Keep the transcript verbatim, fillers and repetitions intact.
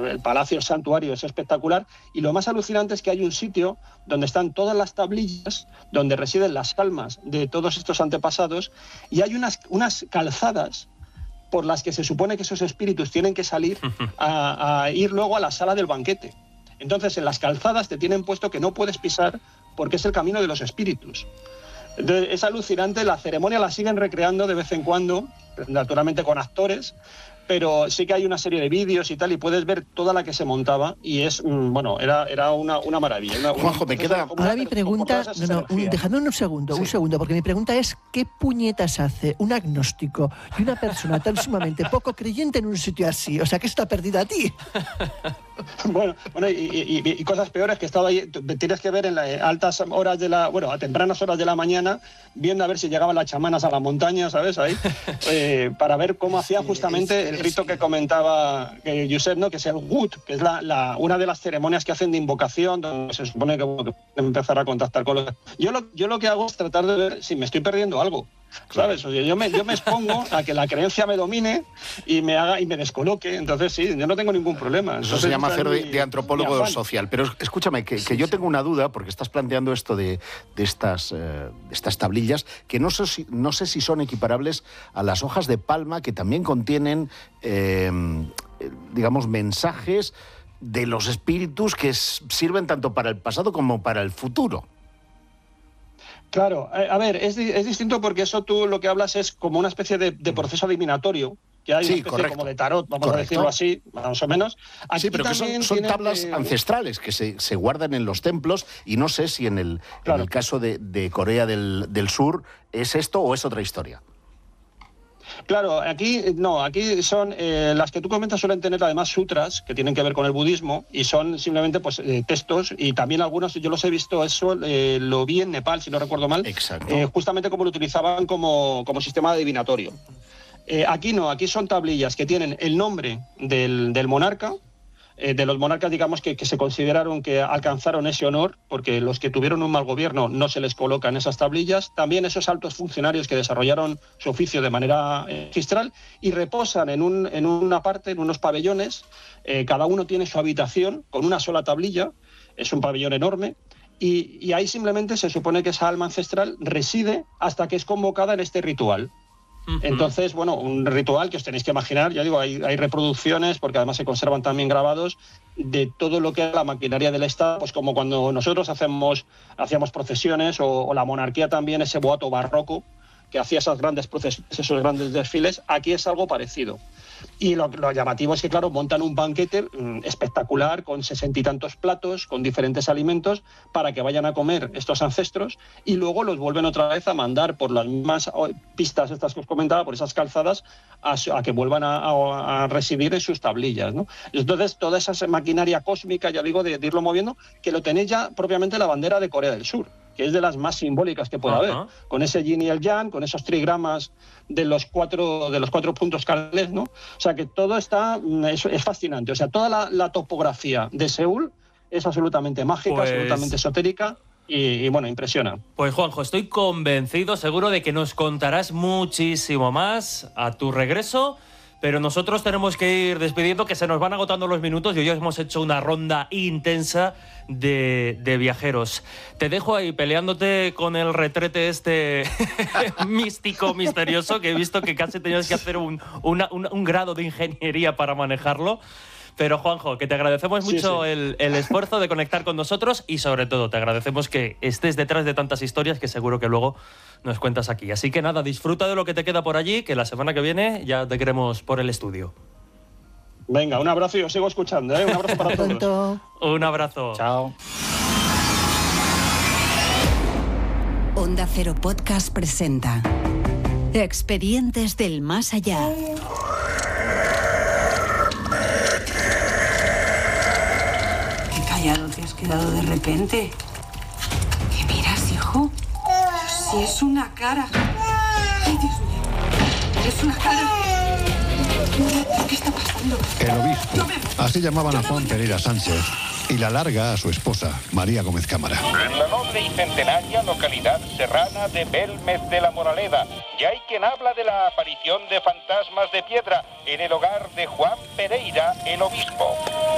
el palacio, el santuario es espectacular, y lo más alucinante es que hay un sitio donde están todas las tablillas, donde residen las almas de todos estos antepasados, y hay unas, unas calzadas por las que se supone que esos espíritus tienen que salir a, a ir luego a la sala del banquete. Entonces, en las calzadas te tienen puesto que no puedes pisar porque es el camino de los espíritus. Entonces, es alucinante, la ceremonia la siguen recreando de vez en cuando, naturalmente con actores, pero sí que hay una serie de vídeos y tal, y puedes ver toda la que se montaba, y es, bueno, era, era una, una maravilla. Una, Juanjo, me queda... Ahora mi pregunta, no, no, un, dejadme un segundo, sí. un segundo, porque mi pregunta es, ¿qué puñetas hace un agnóstico y una persona tan sumamente poco creyente en un sitio así? O sea, ¿qué está perdida a ti? Bueno, bueno y, y, y cosas peores que estaba ahí, tienes que ver en las altas horas de la, bueno, a tempranas horas de la mañana, viendo a ver si llegaban las chamanas a la montaña, ¿sabes? Ahí, eh, para ver cómo hacía justamente el rito que comentaba que Josep, ¿no? Que es el Gut, que es la, la, una de las ceremonias que hacen de invocación, donde se supone que, bueno, que empezar a contactar con los... Yo lo, yo lo que hago es tratar de ver si me estoy perdiendo algo, ¿sabes? O sea, yo, me, yo me expongo a que la creencia me domine y me haga y me descoloque, entonces sí, yo no tengo ningún problema. Entonces, eso se llama hacer de, de antropólogo social. Pero escúchame, que, que yo tengo una duda, porque estás planteando esto de, de estas, eh, estas tablillas, que no sé, si, no sé si son equiparables a las hojas de palma que también contienen, eh, digamos, mensajes de los espíritus que es, sirven tanto para el pasado como para el futuro. Claro, a ver, es, es distinto porque eso tú lo que hablas es como una especie de, de proceso adivinatorio, que hay sí, una especie correcto. como de tarot, vamos correcto. a decirlo así, más o menos. Aquí sí, pero que son, son tablas que... ancestrales que se, se guardan en los templos, y no sé si en el, claro. en el caso de, de Corea del, del Sur es esto o es otra historia. Claro, aquí no, aquí son eh, las que tú comentas suelen tener además sutras que tienen que ver con el budismo, y son simplemente pues eh, textos, y también algunos yo los he visto, eso eh, lo vi en Nepal, si no recuerdo mal, eh, justamente como lo utilizaban como, como sistema adivinatorio. Eh, aquí no, aquí son tablillas que tienen el nombre del, del monarca, eh, de los monarcas, digamos, que, que se consideraron que alcanzaron ese honor, porque los que tuvieron un mal gobierno no se les colocan esas tablillas. También esos altos funcionarios que desarrollaron su oficio de manera eh, magistral y reposan en, un, en una parte, en unos pabellones. Eh, cada uno tiene su habitación con una sola tablilla, es un pabellón enorme, y, y ahí simplemente se supone que esa alma ancestral reside hasta que es convocada en este ritual. Entonces, bueno, un ritual que os tenéis que imaginar, ya digo, hay, hay reproducciones, porque además se conservan también grabados, de todo lo que es la maquinaria del Estado, pues como cuando nosotros hacemos, hacíamos procesiones, o, o la monarquía también, ese boato barroco, que hacía esas grandes procesiones, esos grandes desfiles, aquí es algo parecido. Y lo, lo llamativo es que, claro, montan un banquete mmm, espectacular, con sesenta y tantos platos, con diferentes alimentos, para que vayan a comer estos ancestros, y luego los vuelven otra vez a mandar por las mismas pistas estas que os comentaba, por esas calzadas, a, a que vuelvan a, a, a residir en sus tablillas, ¿no? Entonces, toda esa maquinaria cósmica, ya digo, de, de irlo moviendo, que lo tenéis ya propiamente la bandera de Corea del Sur, que es de las más simbólicas que puede uh-huh. haber, con ese yin y el yang, con esos trigramas de los cuatro de los cuatro puntos cardinales, ¿no? O sea que todo está es, es fascinante. O sea, toda la, la topografía de Seúl es absolutamente mágica, pues... absolutamente esotérica. Y, y bueno, impresiona. Pues Juanjo, estoy convencido, seguro de que nos contarás muchísimo más a tu regreso. Pero nosotros tenemos que ir despidiendo, que se nos van agotando los minutos, y hoy hemos hecho una ronda intensa de, de viajeros. Te dejo ahí peleándote con el retrete este místico, misterioso, que he visto que casi tenías que hacer un, una, un, un grado de ingeniería para manejarlo. Pero Juanjo, que te agradecemos mucho sí, sí. El, el esfuerzo de conectar con nosotros, y sobre todo te agradecemos que estés detrás de tantas historias que seguro que luego nos cuentas aquí. Así que nada, disfruta de lo que te queda por allí, que la semana que viene ya te queremos por el estudio. Venga, un abrazo y os sigo escuchando, ¿eh? Un abrazo para todos. Un abrazo. Chao. Onda Cero Podcast presenta Expedientes del Más Allá. Callado te has quedado de repente. ¿Qué miras, hijo? Si es una cara. Ay, Dios mío. Es una cara. ¿Qué está pasando? El obispo. Así llamaban a Juan Pereira Sánchez. Y la larga a su esposa, María Gómez Cámara. En la noble y centenaria localidad serrana de Belmez de la Moraleda, ya hay quien habla de la aparición de fantasmas de piedra en el hogar de Juan Pereira, el obispo.